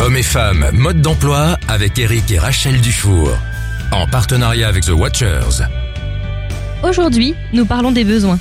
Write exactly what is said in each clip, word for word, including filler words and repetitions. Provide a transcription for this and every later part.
Hommes et femmes, mode d'emploi avec Eric et Rachel Dufour. En partenariat avec The Watchers. Aujourd'hui, nous parlons des besoins.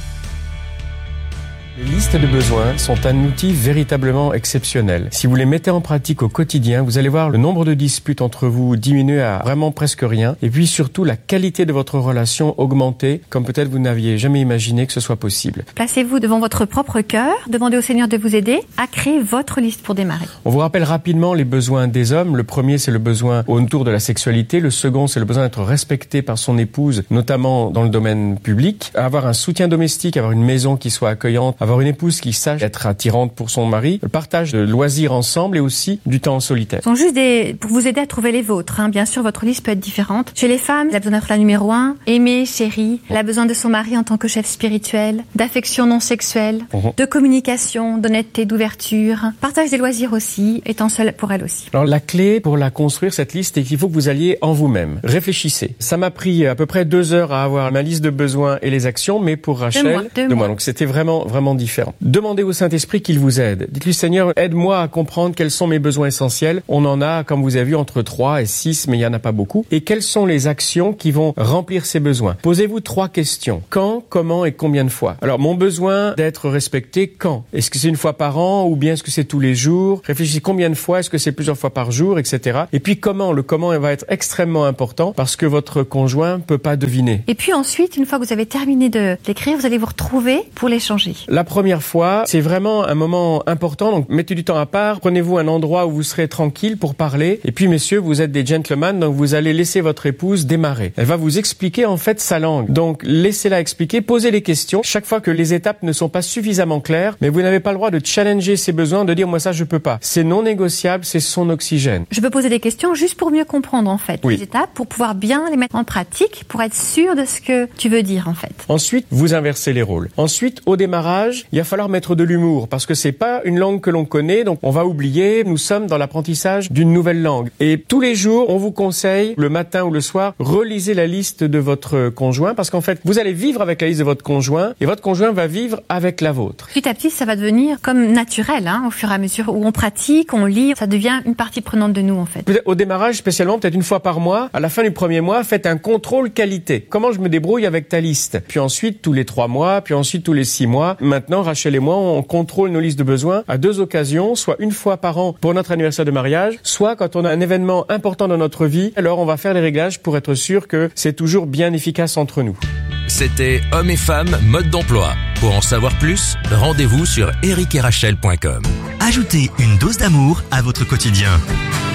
Les listes de besoins sont un outil véritablement exceptionnel. Si vous les mettez en pratique au quotidien, vous allez voir le nombre de disputes entre vous diminuer à vraiment presque rien. Et puis surtout, la qualité de votre relation augmenter, comme peut-être vous n'aviez jamais imaginé que ce soit possible. Placez-vous devant votre propre cœur, demandez au Seigneur de vous aider à créer votre liste pour démarrer. On vous rappelle rapidement les besoins des hommes. Le premier, c'est le besoin autour de la sexualité. Le second, c'est le besoin d'être respecté par son épouse, notamment dans le domaine public. Avoir un soutien domestique, avoir une maison qui soit accueillante, avoir une épouse qui sache être attirante pour son mari, le partage de loisirs ensemble et aussi du temps en solitaire. Ce sont juste des, pour vous aider à trouver les vôtres. Hein. Bien sûr, votre liste peut être différente. Chez les femmes, elle a besoin d'être la numéro un, aimée, chérie. Elle a besoin de son mari en tant que chef spirituel, d'affection non sexuelle, uh-huh. de communication, d'honnêteté, d'ouverture. Partage des loisirs aussi, étant seule pour elle aussi. Alors la clé pour la construire, cette liste, c'est qu'il faut que vous alliez en vous-même. Réfléchissez. Ça m'a pris à peu près deux heures à avoir ma liste de besoins et les actions, mais pour Rachel, deux mois. Deux deux mois. mois. Donc c'était vraiment, vraiment différent. Demandez au Saint-Esprit qu'il vous aide. Dites-lui, Seigneur, aide-moi à comprendre quels sont mes besoins essentiels. On en a, comme vous avez vu, entre trois et six, mais il n'y en a pas beaucoup. Et quelles sont les actions qui vont remplir ces besoins? Posez-vous trois questions. Quand, comment et combien de fois? Alors, mon besoin d'être respecté, quand? Est-ce que c'est une fois par an ou bien est-ce que c'est tous les jours? Réfléchissez combien de fois, est-ce que c'est plusieurs fois par jour, et cetera. Et puis comment? Le comment va être extrêmement important parce que votre conjoint peut pas deviner. Et puis ensuite, une fois que vous avez terminé de l'écrire, vous allez vous retrouver pour l'échanger. La première fois, c'est vraiment un moment important, donc mettez du temps à part, prenez-vous un endroit où vous serez tranquille pour parler, et puis messieurs, vous êtes des gentlemen, donc vous allez laisser votre épouse démarrer. Elle va vous expliquer en fait sa langue, donc laissez-la expliquer, posez les questions, chaque fois que les étapes ne sont pas suffisamment claires, mais vous n'avez pas le droit de challenger ses besoins, de dire moi ça je peux pas. C'est non négociable, c'est son oxygène. Je peux poser des questions juste pour mieux comprendre en fait oui. les étapes, pour pouvoir bien les mettre en pratique, pour être sûr de ce que tu veux dire en fait. Ensuite, vous inversez les rôles. Ensuite, au démarrage, il va falloir mettre de l'humour parce que c'est pas une langue que l'on connaît, donc on va oublier. Nous sommes dans l'apprentissage d'une nouvelle langue. Et tous les jours, on vous conseille, le matin ou le soir, relisez la liste de votre conjoint parce qu'en fait, vous allez vivre avec la liste de votre conjoint et votre conjoint va vivre avec la vôtre. Petit à petit, ça va devenir comme naturel, hein, au fur et à mesure où on pratique, on lit, ça devient une partie prenante de nous en fait. Au démarrage, spécialement, peut-être une fois par mois, à la fin du premier mois, faites un contrôle qualité. Comment je me débrouille avec ta liste? Puis ensuite, tous les trois mois, puis ensuite tous les six mois. Maintenant, Rachel et moi, on contrôle nos listes de besoins à deux occasions, soit une fois par an pour notre anniversaire de mariage, soit quand on a un événement important dans notre vie, alors on va faire les réglages pour être sûr que c'est toujours bien efficace entre nous. C'était Hommes et femmes, mode d'emploi. Pour en savoir plus, rendez-vous sur eric et rachel point com. Ajoutez une dose d'amour à votre quotidien.